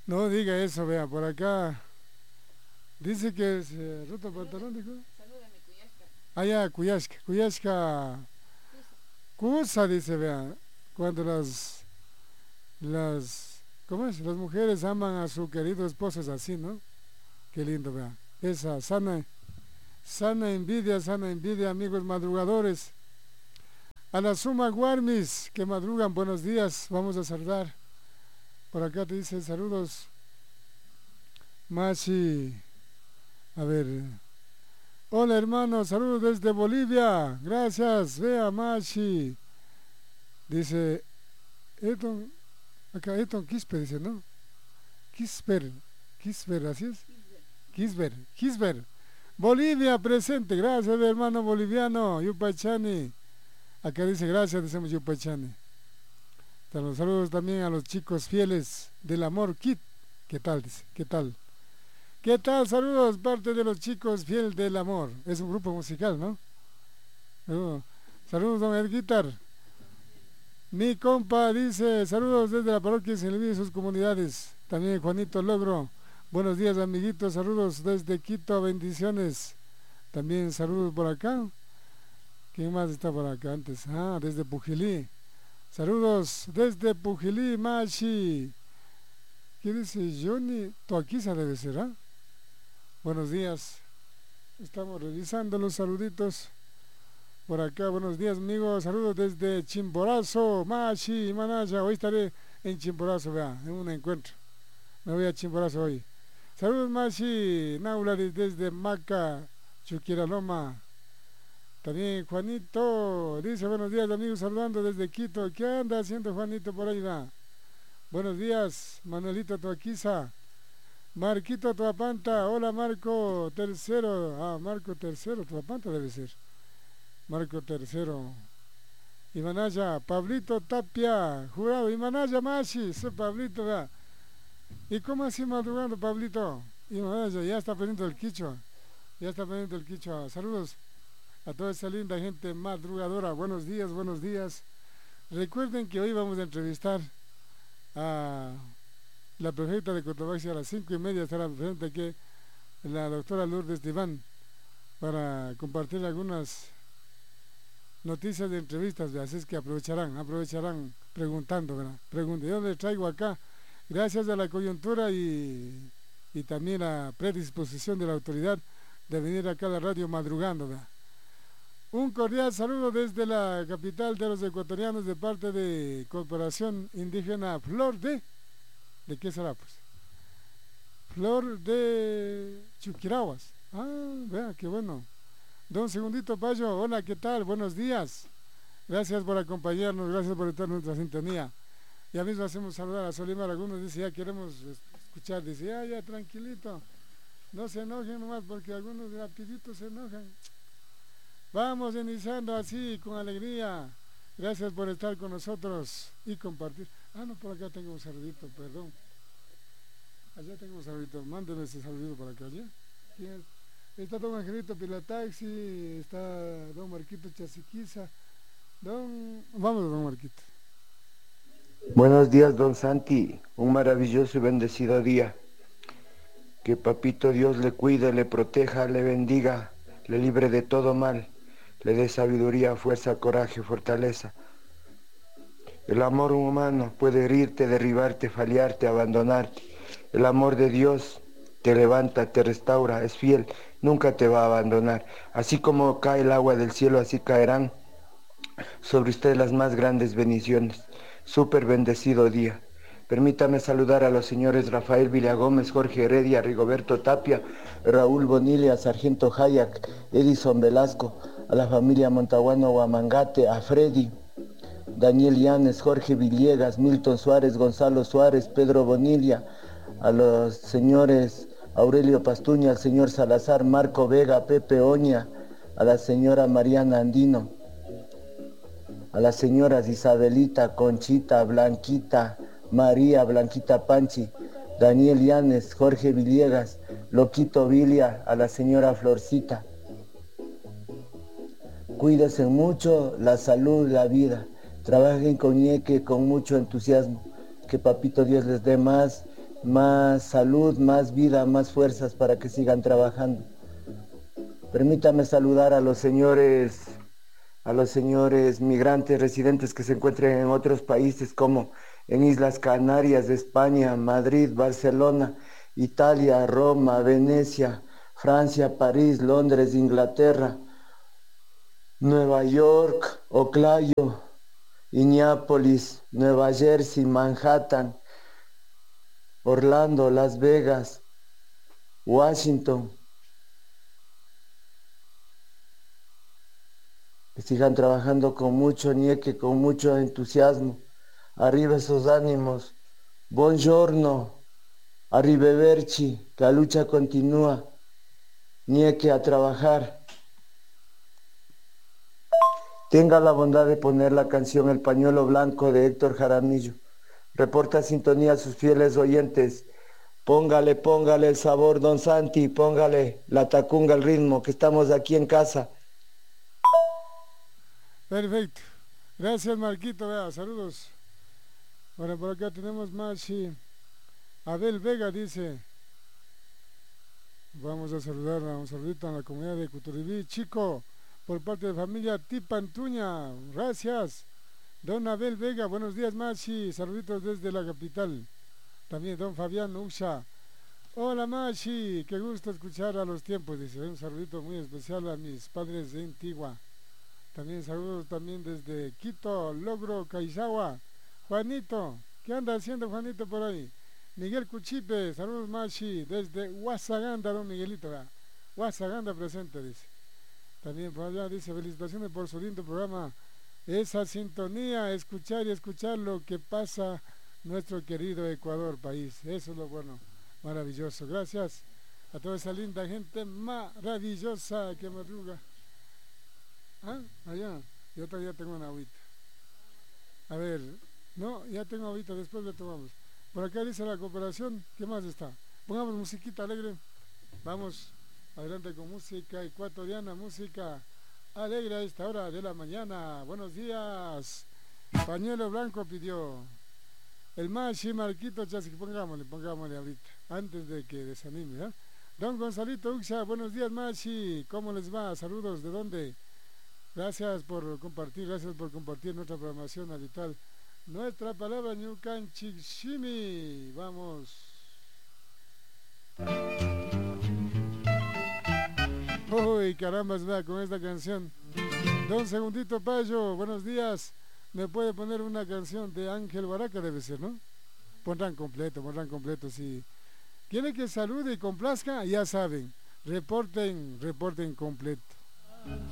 No diga eso, vea, por acá. Dice que es roto el pantalón, dijo. Allá, Cuyasca. Cuyasca. Cusa, dice, vea. Cuando ¿cómo es? Las mujeres aman a su querido esposo, es así, ¿no? Qué lindo, vea. Esa sana envidia, amigos madrugadores. A la suma Guarmis, que madrugan, buenos días, vamos a saludar. Por acá te dice saludos, Machi. A ver, hola hermano, saludos desde Bolivia, gracias, vea Machi. Dice, Eton, acá Eton Quispe, dice, ¿no? Quisper, así es. Quisper. Bolivia presente, gracias hermano boliviano, Yupachani. Acá dice gracias, decimos Yupachani. Los saludos también a los chicos fieles del Amor Kit. ¿Qué tal? Dice, ¿qué tal? ¿Qué tal? Saludos, parte de los chicos fieles del amor. Es un grupo musical, ¿no? Saludos, don Edguitar. Mi compa dice, saludos desde la parroquia San Luis y sus comunidades. También Juanito Logro. Buenos días, amiguitos. Saludos desde Quito, bendiciones. También saludos por acá. ¿Quién más está por acá antes? Desde Pujilí. Saludos desde Pujilí, Machi. ¿Qué dice Johnny? Toaquiza debe ser, ¿ah? Buenos días. Estamos revisando los saluditos. Por acá, buenos días, amigos. Saludos desde Chimborazo, Machi, Manaya. Hoy estaré en Chimborazo, vea, en un encuentro. Me voy a Chimborazo hoy. Saludos, Machi. Naularis desde Maca, Chuquiraloma. También Juanito dice buenos días, amigos, saludando desde Quito. ¿Qué anda haciendo Juanito por ahí, va? Buenos días, Manuelito Toaquiza. Marquito Tuapanta, hola Marco Tercero. Marco Tercero, Tuapanta debe ser. Marco Tercero. Imanaya, Pablito Tapia, jurado, Imanaya Mashi, ese Pablito, vea. ¿Y cómo así madrugando, Pablito? Imanaya, ya está aprendiendo el quichua. Saludos a toda esa linda gente madrugadora. Buenos días, buenos días. Recuerden que hoy vamos a entrevistar a la prefecta de Cotopaxi a las 5:30. Estará presente aquí la doctora Lourdes Diván para compartir algunas noticias de entrevistas, así es que aprovecharán preguntando, ¿verdad? Yo les traigo acá, gracias a la coyuntura y también a predisposición de la autoridad de venir acá a la radio madrugando, ¿verdad? Un cordial saludo desde la capital de los ecuatorianos de parte de Corporación Indígena Flor ¿de qué será pues? Flor de Chuquirahuas. Vea, qué bueno. Don Segundito Payo, hola, ¿qué tal? Buenos días. Gracias por acompañarnos, gracias por estar en nuestra sintonía. Ya mismo hacemos saludar a Solimar, algunos dicen ya queremos escuchar, dice ya, tranquilito. No se enojen nomás porque algunos rapiditos se enojan. Vamos iniciando así, con alegría. Gracias por estar con nosotros y compartir. No, por acá tengo un saludito, perdón. Allá tengo un saludito, mándenme ese saludito por acá, ¿ya? ¿Quién es? Está don Angelito Pilataxi, está don Marquito Chasiquiza. Vamos, don Marquito. Buenos días, don Santi. Un maravilloso y bendecido día. Que Papito Dios le cuide, le proteja, le bendiga, le libre de todo mal, le dé sabiduría, fuerza, coraje, fortaleza. El amor humano puede herirte, derribarte, falearte, abandonarte. El amor de Dios te levanta, te restaura, es fiel, nunca te va a abandonar. Así como cae el agua del cielo, así caerán sobre ustedes las más grandes bendiciones. Súper bendecido día. Permítame saludar a los señores Rafael Villagómez, Jorge Heredia, Rigoberto Tapia, Raúl Bonilla, Sargento Hayak, Edison Velasco, a la familia Montaguano Huamangate, a Freddy, Daniel Llanes, Jorge Villegas, Milton Suárez, Gonzalo Suárez, Pedro Bonilla, a los señores Aurelio Pastuña, al señor Salazar, Marco Vega, Pepe Oña, a la señora Mariana Andino, a las señoras Isabelita, Conchita, Blanquita, María, Blanquita Panchi, Daniel Llanes, Jorge Villegas, Loquito Vilia, a la señora Florcita. Cuídense mucho, la salud, la vida. Trabajen con ñeque, con mucho entusiasmo. Que Papito Dios les dé más más salud, más vida, más fuerzas para que sigan trabajando. Permítame saludar a los señores migrantes residentes que se encuentren en otros países como en Islas Canarias, España, Madrid, Barcelona, Italia, Roma, Venecia, Francia, París, Londres, Inglaterra, Nueva York, Oclayo, Indianápolis, Nueva Jersey, Manhattan, Orlando, Las Vegas, Washington. Que sigan trabajando con mucho nieque, con mucho entusiasmo. Arriba esos ánimos. Buongiorno, arrivederci, la lucha continúa. Nieque a trabajar. Tenga la bondad de poner la canción El pañuelo blanco de Héctor Jaramillo. Reporta sintonía a sus fieles oyentes. Póngale, póngale el sabor, don Santi, póngale la tacunga, el ritmo, que estamos aquí en casa. Perfecto. Gracias, Marquito. Vea, saludos. Bueno, por acá tenemos más. Y Abel Vega dice: vamos a saludar a un saludito a la comunidad de Cuturibí, chico, por parte de familia Tipantuña. Gracias. Don Abel Vega, buenos días, Machi. Saluditos desde la capital. También don Fabián Uxa. Hola, Machi. Qué gusto escuchar a los tiempos. Dice: un saludito muy especial a mis padres de Antigua. También saludos también desde Quito, Logro, Caizawa. Juanito, ¿qué anda haciendo Juanito por ahí? Miguel Cuchipe, saludos Machi, desde Huasaganda, don Miguelito. Huasaganda presente, dice. También por allá dice: felicitaciones por su lindo programa. Esa sintonía, escuchar y escuchar lo que pasa nuestro querido Ecuador, país. Eso es lo bueno, maravilloso. Gracias a toda esa linda gente maravillosa que madruga. Ah, allá, yo todavía tengo una agüita. A ver, no, ya tengo agüita, después le tomamos. Por acá dice la cooperación, ¿qué más está? Pongamos musiquita alegre. Vamos adelante con música ecuatoriana, música alegre a esta hora de la mañana. Buenos días. Pañuelo blanco pidió. El Machi Marquito Chasqui, pongámosle ahorita, antes de que desanime, ¿eh? Don Gonzalito Uxa, buenos días Machi, ¿cómo les va? Saludos, ¿de dónde? Gracias por compartir nuestra programación habitual. Nuestra palabra Ñucanchishimi. Vamos. Uy, caramba, vea con esta canción. Don Segundito Payo, buenos días. ¿Me puede poner una canción de Ángel Baraca? Debe ser, ¿no? Pondrán completo. Si quiere que salude y complazca, ya saben. Reporten completo.